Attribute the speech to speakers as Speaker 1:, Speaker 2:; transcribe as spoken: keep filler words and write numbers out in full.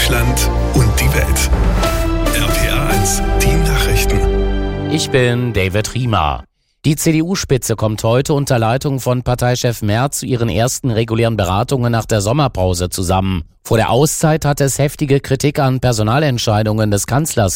Speaker 1: Deutschland und die Welt. R P R eins, die Nachrichten.
Speaker 2: Ich bin David Riemer. Die C D U-Spitze kommt heute unter Leitung von Parteichef Merz zu ihren ersten regulären Beratungen nach der Sommerpause zusammen. Vor der Auszeit hat es heftige Kritik an Personalentscheidungen des Kanzlers